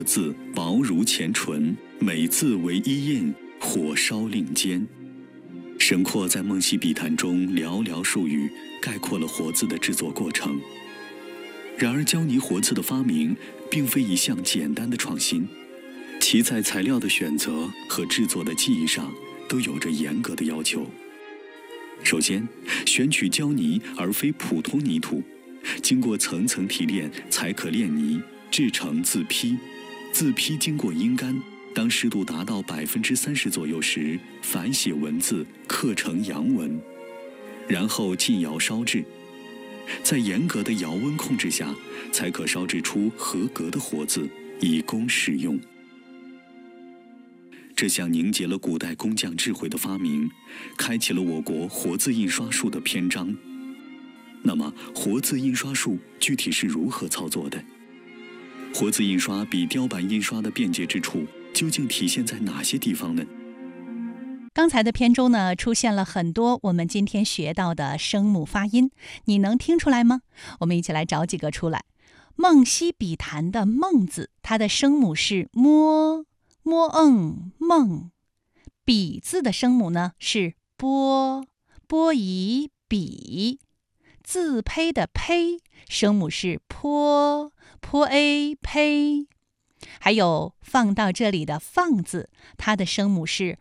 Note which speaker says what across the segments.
Speaker 1: 字薄如前唇，每字为一印，火烧令间。沈括在《梦溪笔谈》中寥寥数语概括了活字的制作过程。然而，胶泥活字的发明并非一项简单的创新，其在材料的选择和制作的技艺上都有着严格的要求。首先，选取胶泥而非普通泥土，经过层层提炼才可炼泥，制成字坯。字坯经过阴干，当湿度达到30%左右时，反写文字刻成阳文，然后进窑烧制。在严格的窑温控制下，才可烧制出合格的活字，以供使用。这项凝结了古代工匠智慧的发明，开启了我国活字印刷术的篇章。那么，活字印刷术具体是如何操作的？活字印刷比雕版印刷的便捷之处究竟体现在哪些地方呢？
Speaker 2: 刚才的篇中呢，出现了很多我们今天学到的声母发音，你能听出来吗？我们一起来找几个出来。梦溪笔谈的梦字，它的声母是摸梦。笔字的声母呢是波夷笔。字胚的胚声母是坡胚。还有放到这里的放字，它的声母是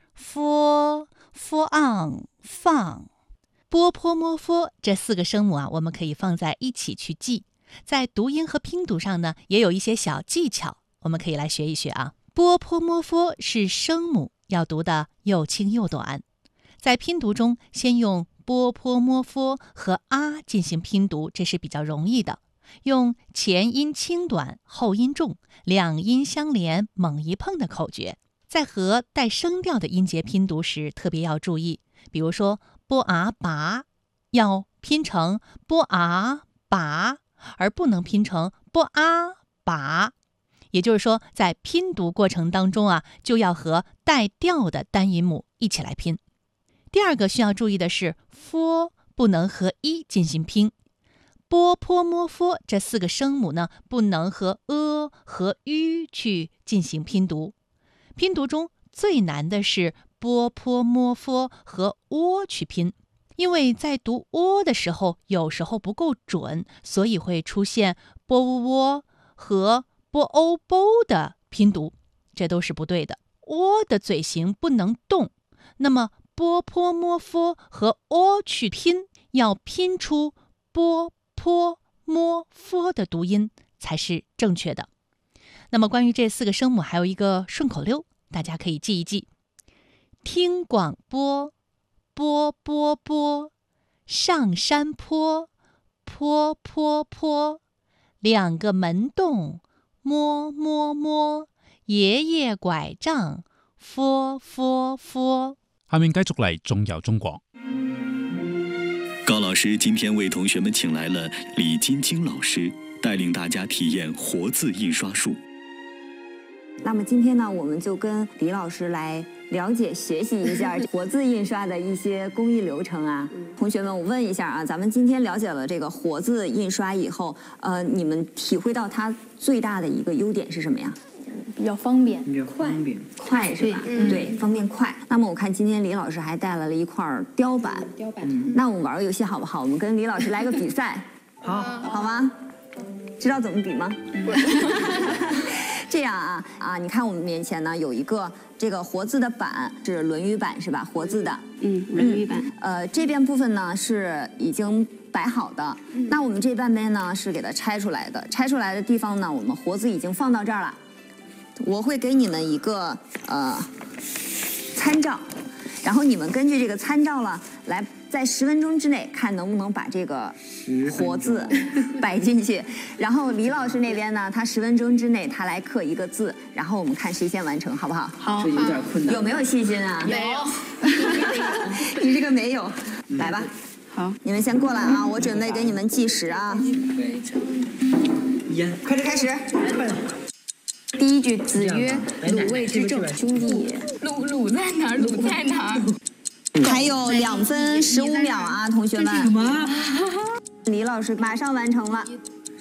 Speaker 2: f ang 放。波坡摸佛这4个声母啊，我们可以放在一起去记。在读音和拼读上呢，也有一些小技巧，我们可以来学一学啊。波坡摸佛是声母，要读得又轻又短。在拼读中，先用波坡摸佛和啊进行拼读，这是比较容易的。用前音轻短，后音重，两音相连，猛一碰的口诀。在和带声调的音节拼读时，特别要注意。比如说波啊拔，要拼成波啊拔，而不能拼成波啊拔。也就是说，在拼读过程当中啊，就要和带调的单音母一起来拼。第二个需要注意的是 f 不能和一进行拼。波坡摸佛这4个声母呢，不能和和去进行拼读。拼读中最难的是波坡摸佛和去拼，因为在读的时候，有时候不够准，所以会出现波和波的拼读，这都是不对的。的嘴型不能动，那么波坡摸佛和去拼，要拼出波坡摸佛的读音才是正确的。那么关于这4个声母还有一个顺口溜，大家可以记一记。听广播，播，上山坡，坡，两个门洞，摸，爺爺拐杖，佛。
Speaker 3: 下面繼續嚟中有中國。
Speaker 1: 高老師今天為同學們請來了李金晶老師，帶領大家體驗活字印刷術。
Speaker 4: 那麼今天呢，我們就跟李老師來了解學習一下活字印刷的一些工藝流程啊。同學們，我問一下啊，咱們今天了解了這個活字印刷以後，你們體會到它最大的一個優點是什麼呀？
Speaker 5: 比較方便，
Speaker 4: 快是吧？對，方便快。那麼我看今天李老師還帶來了一塊雕板，那我們玩個遊戲好不好？我們跟李老師來個比賽，好嗎？知道怎麼比嗎？這樣啊，你看我們面前呢有一個這個活字的板，是《論語》版是吧？活字的，
Speaker 5: 《論語》版。
Speaker 4: 這邊部分呢是已經擺好的，那我們這半邊呢是給它拆出來的。拆出來的地方呢，我們活字已經放到這兒了。我會給你們一個參照，然後你們根據這個參照了，來在10分鐘之內看能不能把這個活字擺進去。然後李老師那邊呢，他10分鐘之內他來刻一個字，然後我們看誰先完成，好不好？
Speaker 5: 好，
Speaker 4: 這有點困難。有沒有信心啊？
Speaker 5: 沒有。
Speaker 4: 你這個沒有，來吧。
Speaker 5: 好，
Speaker 4: 你們先過來啊，我準備給你們計時啊。開始。
Speaker 5: 第一句，子曰：“魯衛之政，兄弟也。”魯在哪兒？魯在哪兒？
Speaker 4: 還有2分15秒啊，同學們。李老師馬上完成了。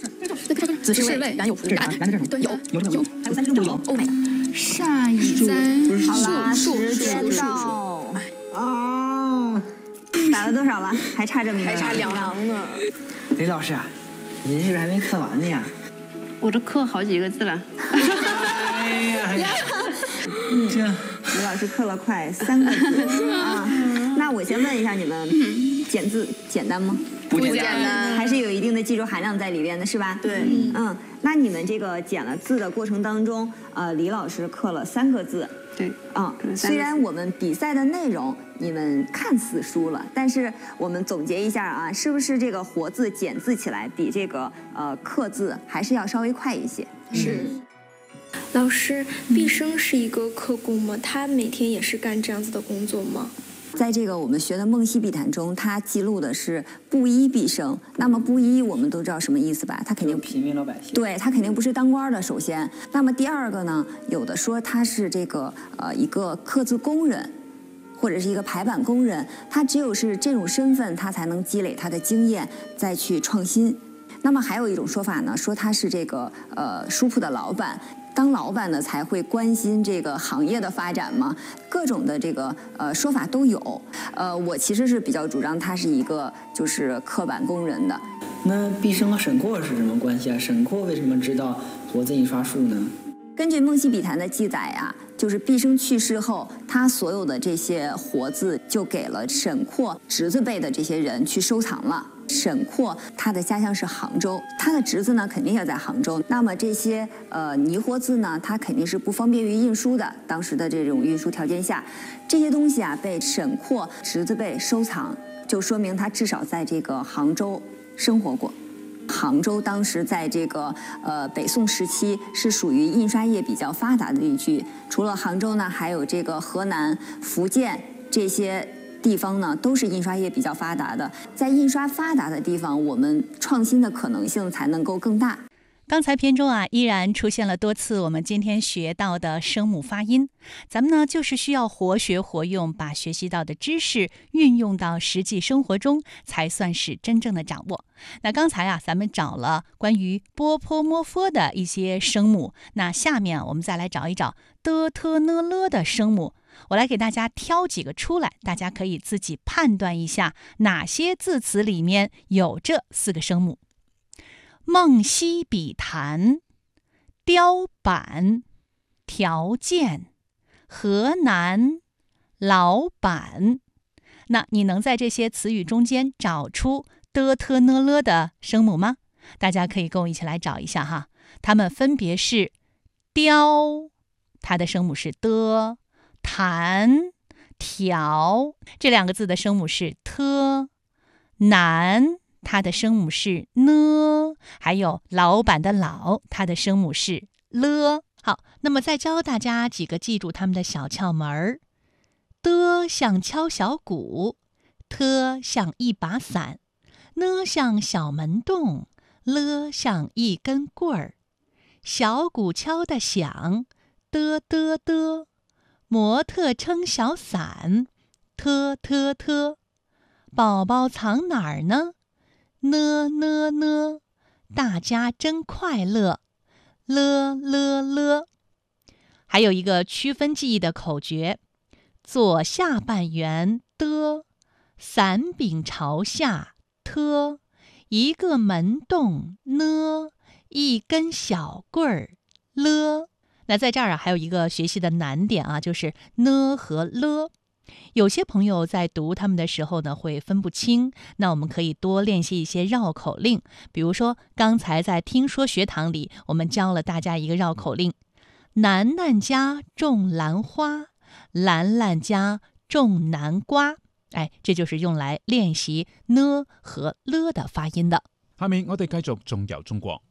Speaker 5: 子是位，
Speaker 6: 男有这是男的这是
Speaker 5: 对，
Speaker 6: 有还有3之中就有。
Speaker 5: 欧美煞以簪，
Speaker 4: 好了，时间到。
Speaker 6: 啊，
Speaker 4: 打了多少了？还差这么一个，
Speaker 5: 还差2行呢。
Speaker 6: 李老师，您是不是还没刻完呢呀？
Speaker 7: 我这刻好几个字了。
Speaker 6: 哎呀，这
Speaker 4: 李老师刻了快3个字啊。那我先问一下你们，简字简单吗？
Speaker 5: 不简单，
Speaker 4: 还是有一定的技术含量在里边的，是吧？
Speaker 5: 对，
Speaker 4: 那你们这个剪了字的过程当中，李老师刻了3个字。
Speaker 7: 对，
Speaker 4: 虽然我们比赛的内容你们看似输了，但是我们总结一下啊，是不是这个活字剪字起来比这个刻字还是要稍微快一些？
Speaker 5: 是。老师，毕生是一个刻工吗？他每天也是干这样子的工作吗？
Speaker 4: 在这个我们学的《梦溪笔谈》中，它记录的是布衣毕生。那么布衣我们都知道什么意思吧？他肯定
Speaker 6: 平民老百姓。
Speaker 4: 对，他肯定不是当官的。首先，那么第二个呢，有的说他是这个一个刻字工人，或者是一个排版工人。他只有是这种身份，他才能积累他的经验，再去创新。那么还有一种说法呢，说他是这个书铺的老板。当老板呢才会关心这个行业的发展嘛，各种的这个说法都有。我其实是比较主张他是一个就是刻板工人的。
Speaker 6: 那毕生和沈括是什么关系啊？沈括为什么知道活字印刷术呢？
Speaker 4: 根据《梦溪笔谈》的记载啊，就是毕生去世后，他所有的这些活字就给了沈括侄子辈的这些人去收藏了。沈括他的家乡是杭州，他的侄子呢肯定也在杭州。那么这些泥活字呢，它肯定是不方便于印书的。当时的这种运输条件下，这些东西啊被沈括侄子辈收藏，就说明他至少在这个杭州生活过。杭州当时在这个北宋时期是属于印刷业比较发达的地区，除了杭州呢，还有这个河南、福建这些地方呢，都是印刷业比较发达的。在印刷发达的地方，我们创新的可能性才能够更大。
Speaker 2: 刚才片中啊，依然出现了多次我们今天学到的声母发音。咱们呢，就是需要活学活用，把学习到的知识运用到实际生活中，才算是真正的掌握。那刚才啊，咱们找了关于波坡摸佛的一些声母，那下面我们再来找一找的特呢了的声母。我来给大家挑几个出来，大家可以自己判断一下哪些字词里面有这4个声母。梦溪笔谈、雕版、条件、河南、老板。那你能在这些词语中间找出的特呢了的声母吗？大家可以跟我一起来找一下哈。它们分别是雕，它的声母是的；谈、条，这2个字的声母是特；南，它的声母是呢；还有老板的老，它的声母是了。好，那么再教大家几个记住它们的小窍门儿。的像敲小鼓，特像一把伞，呢像小门洞，了像一根棍儿。小鼓敲得响，的的的；模特撑小伞，特特特；宝宝藏哪儿呢？呢呢呢；大家真快乐，了了了。还有一个区分记忆的口诀：左下半圆的，伞柄朝下特，一个门洞呢，一根小棍儿了。那在这儿啊，还有一个学习的难点啊，就是呢和了。有些朋友在读它们的时候呢，会分不清。那我们可以多练习一些绕口令，比如说刚才在听说学堂里，我们教了大家一个绕口令：楠楠家种兰花，兰兰家种南瓜。哎，这就是用来练习呢和了的发音的。
Speaker 3: 下面我哋繼續仲由中國。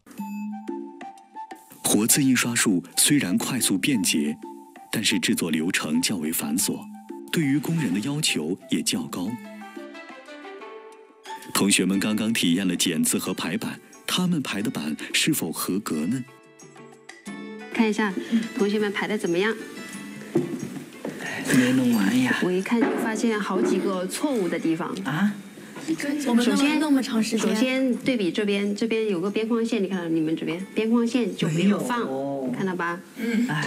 Speaker 1: 活字印刷术虽然快速便捷，但是制作流程较为繁琐，对于工人的要求也较高。同学们刚刚体验了剪字和排版，他们排的版是否合格呢？
Speaker 7: 看一下同学们排的怎么样？
Speaker 6: 没弄完呀。
Speaker 7: 我一看就发现好几个错误的地方
Speaker 6: 啊？
Speaker 7: 首先首先对比这边有个边框线，你看到你们这边边框线就没有放，看到吧？